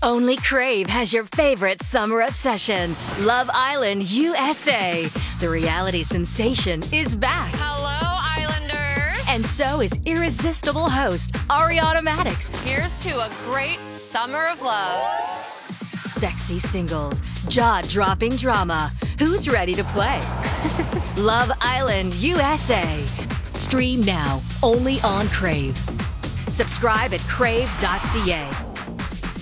Only Crave has your favorite summer obsession, Love Island USA. The reality sensation is back. Hello, Islanders. And so is irresistible host Ariana Madix. Here's to a great summer of love. Sexy singles, jaw-dropping drama. Who's ready to play? Love Island USA. Stream now, only on Crave. Subscribe at crave.ca.